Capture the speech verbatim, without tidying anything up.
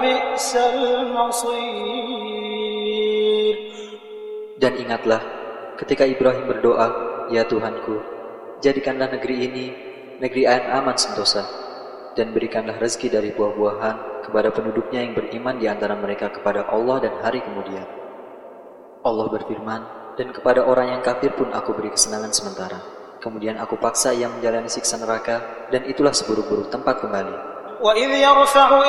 وبئس المصير. Dan ingatlah ketika Ibrahim berdoa, ya Tuhanku, jadikanlah negeri ini negeri yang aman sentosa, dan berikanlah rezeki dari buah-buahan kepada penduduknya yang beriman di antara mereka kepada Allah dan hari kemudian. Allah berfirman, dan kepada orang yang kafir pun aku beri kesenangan sementara. Kemudian aku paksa ia menjalani siksa neraka, dan itulah seburuk-buruk tempat kembali. وَإِذْ يَرْفَعُ